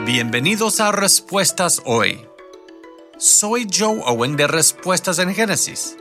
Bienvenidos a Respuestas Hoy. Soy Joe Owen de Respuestas en Génesis.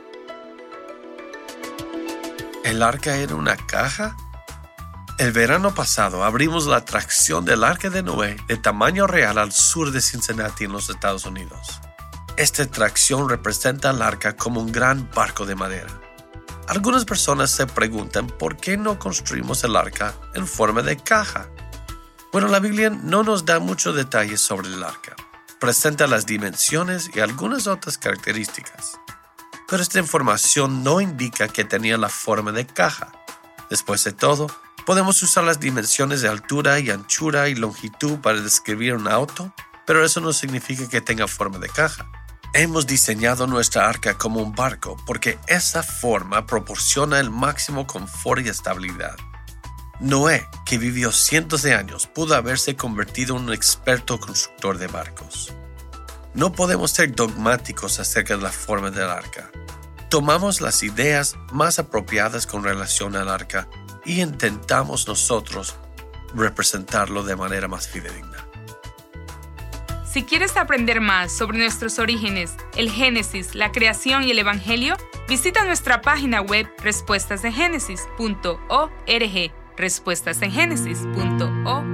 ¿El arca era una caja? El verano pasado abrimos la atracción del Arca de Noé de tamaño real al sur de Cincinnati en los Estados Unidos. Esta atracción representa al arca como un gran barco de madera. Algunas personas se preguntan por qué no construimos el arca en forma de caja. Bueno, la Biblia no nos da muchos detalles sobre el arca. Presenta las dimensiones y algunas otras características. Pero esta información no indica que tenía la forma de caja. Después de todo, podemos usar las dimensiones de altura y anchura y longitud para describir un auto, pero eso no significa que tenga forma de caja. Hemos diseñado nuestra arca como un barco porque esa forma proporciona el máximo confort y estabilidad. Noé, que vivió cientos de años, pudo haberse convertido en un experto constructor de barcos. No podemos ser dogmáticos acerca de la forma del arca. Tomamos las ideas más apropiadas con relación al arca y intentamos nosotros representarlo de manera más fidedigna. Si quieres aprender más sobre nuestros orígenes, el Génesis, la creación y el Evangelio, visita nuestra página web respuestasengénesis.org. respuestasengénesis.org